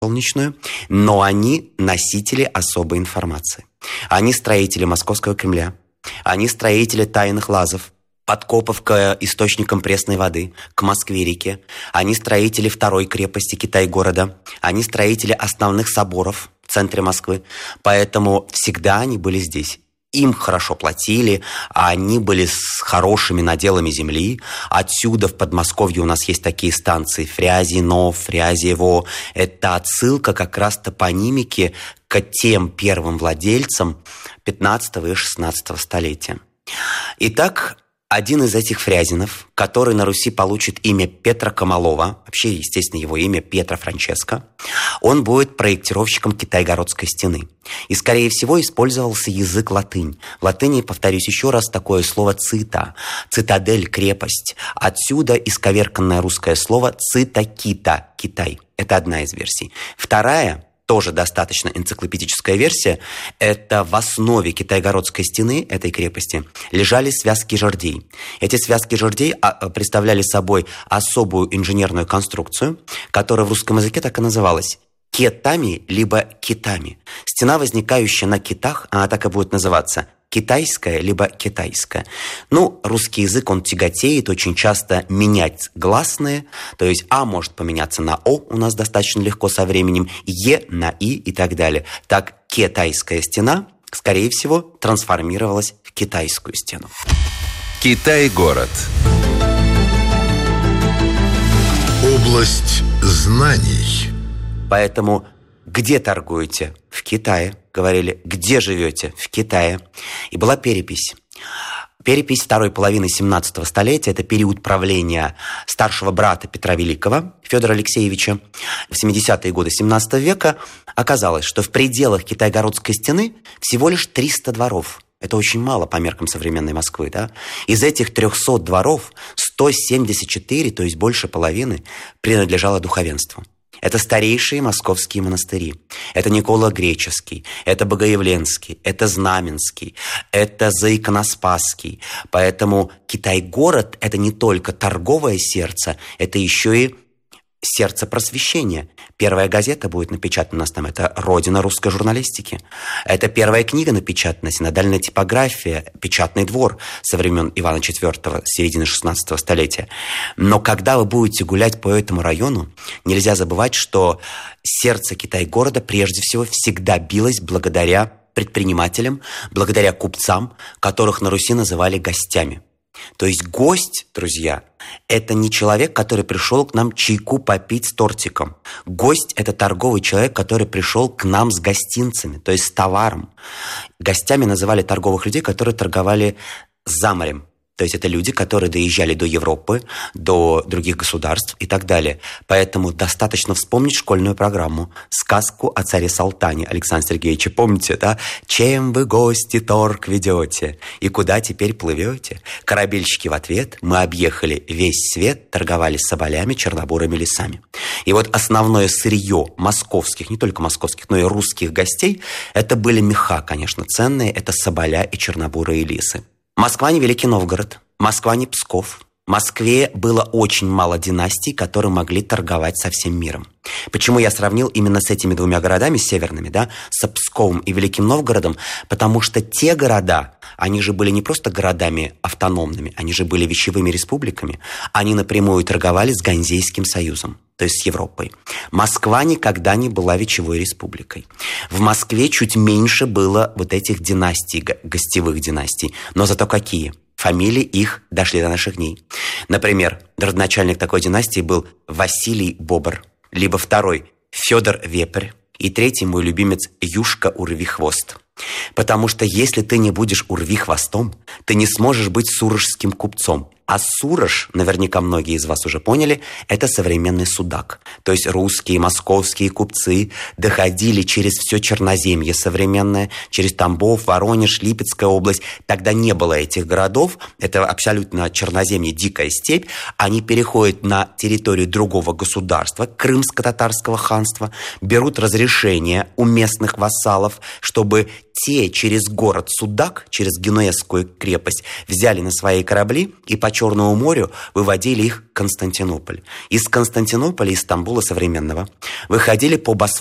солнечную, но они носители особой информации. Они строители Московского Кремля, они строители тайных лазов, подкопов к источникам пресной воды, к Москве-реке. Они строители второй крепости Китай-города. Они строители основных соборов в центре Москвы. Поэтому всегда они были здесь. Им хорошо платили, а они были с хорошими наделами земли. Отсюда в Подмосковье у нас есть такие станции Фрязино, Фрязево. Это отсылка как раз топонимики к тем первым владельцам 15 и 16 столетия. Итак, один из этих Фрязинов, который на Руси получит имя Петра Камалова, вообще, естественно, его имя Петро Франческо, он будет проектировщиком Китай-городской стены. И, скорее всего, использовался язык латынь. В латыни, повторюсь еще раз, такое слово «цита», «цитадель», «крепость». Отсюда исковерканное русское слово «цитакита», «Китай». Это одна из версий. Вторая, тоже достаточно энциклопедическая версия, это в основе Китай-городской стены, этой крепости, лежали связки жердей. Эти связки жердей представляли собой особую инженерную конструкцию, которая в русском языке так и называлась кетами, либо китами. Стена, возникающая на китах, она так и будет называться китайская, либо китайская. Русский язык, он тяготеет очень часто менять гласные, то есть «а» может поменяться на «о» у нас достаточно легко со временем, «е» на «и» и так далее. Так, китайская стена, скорее всего, трансформировалась в китайскую стену. Китай-город. Область знаний. Поэтому где торгуете? В Китае. Говорили, где живете? В Китае. И была перепись. Перепись второй половины 17 столетия, это период правления старшего брата Петра Великого, Федора Алексеевича. В 70-е годы 17 века оказалось, что в пределах Китай-городской стены всего лишь 300 дворов. Это очень мало по меркам современной Москвы, да? Из этих 300 дворов 174, то есть больше половины, принадлежало духовенству. Это старейшие московские монастыри. Это Никола-Греческий, это Богоявленский, это Знаменский, это Заиконоспасский. Поэтому Китай-город – это не только торговое сердце, это еще и сердце просвещения. Первая газета будет напечатана у нас там. Это «Родина русской журналистики». Это первая книга напечатана, синодальная типография, печатный двор со времен Ивана IV, середины 16 столетия. Но когда вы будете гулять по этому району, нельзя забывать, что сердце Китай-города прежде всего всегда билось благодаря предпринимателям, благодаря купцам, которых на Руси называли гостями. То есть гость, друзья, это не человек, который пришел к нам чайку попить с тортиком. Гость – это торговый человек, который пришел к нам с гостинцами, то есть с товаром. Гостями называли торговых людей, которые торговали за морем. То есть это люди, которые доезжали до Европы, до других государств и так далее. Поэтому достаточно вспомнить школьную программу, сказку о царе Салтане Александра Сергеевича. Помните, да? «Чем вы, гости, торг ведете? И куда теперь плывете?» Корабельщики в ответ: «Мы объехали весь свет, торговали с соболями, чернобурыми лесами». И вот основное сырье московских, не только московских, но и русских гостей, это были меха, конечно, ценные, это соболя и чернобурые лисы. Москва не Великий Новгород, Москва не Псков. В Москве было очень мало династий, которые могли торговать со всем миром. Почему я сравнил именно с этими двумя городами северными, да, с Псковом и Великим Новгородом? Потому что те города, они же были не просто городами автономными, они же были вещевыми республиками. Они напрямую торговали с Ганзейским союзом, то есть с Европой. Москва никогда не была вещевой республикой. В Москве чуть меньше было вот этих династий, гостевых династий. Но зато какие? Фамилии их дошли до наших дней. Например, родоначальник такой династии был Василий Бобр, либо второй Федор Вепрь, и третий мой любимец Юшка Урви-хвост. Потому что если ты не будешь Урви-хвостом, ты не сможешь быть сурожским купцом. А Сурож, наверняка многие из вас уже поняли, это современный Судак. То есть русские, московские купцы доходили через все Черноземье современное, через Тамбов, Воронеж, Липецкая область. Тогда не было этих городов, это абсолютно Черноземье, дикая степь. Они переходят на территорию другого государства, Крымско-татарского ханства, берут разрешение у местных вассалов, чтобы те через город Судак, через Генуэзскую крепость, взяли на свои корабли и по Черному морю выводили их в Константинополь. Из Константинополя, из Стамбула современного, выходили по Босфору